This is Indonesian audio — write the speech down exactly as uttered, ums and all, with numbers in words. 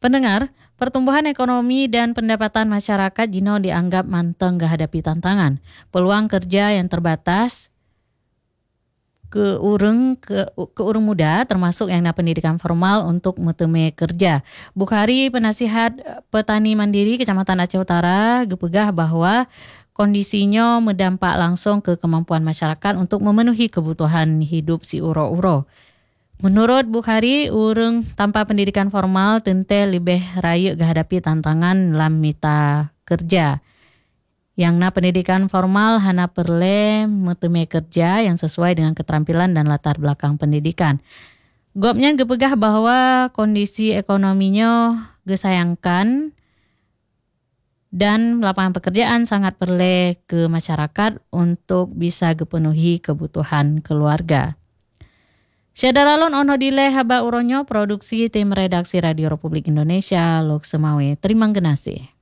Pendengar, pertumbuhan ekonomi dan pendapatan masyarakat Jino dianggap manteng menghadapi tantangan. Peluang kerja yang terbatas ke urang ke, ke urang muda termasuk yang na pendidikan formal untuk meteme kerja. Bukhari, penasihat petani mandiri Kecamatan Aceh Utara, gepegah bahwa kondisinya mendampak langsung ke kemampuan masyarakat untuk memenuhi kebutuhan hidup si uro-uro. Menurut Bukhari, urang tanpa pendidikan formal tentu lebih raya menghadapi tantangan dalam mita kerja. Yang na pendidikan formal hana perle meteme kerja yang sesuai dengan keterampilan dan latar belakang pendidikan. Gopnya gepegah bahwa kondisi ekonominya gesayangkan dan lapangan pekerjaan sangat perle ke masyarakat untuk bisa gepenuhi kebutuhan keluarga. Syadaralon ono dile haba uronyo produksi tim redaksi Radio Republik Indonesia Lok Semawe. Terima kasih.